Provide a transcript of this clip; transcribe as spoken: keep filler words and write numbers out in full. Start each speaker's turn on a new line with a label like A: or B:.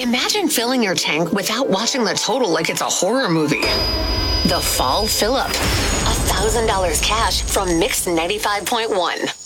A: Imagine filling your tank without watching the total like it's a horror movie. The Fall Fill Up. one thousand dollars cash from Mix ninety-five point one.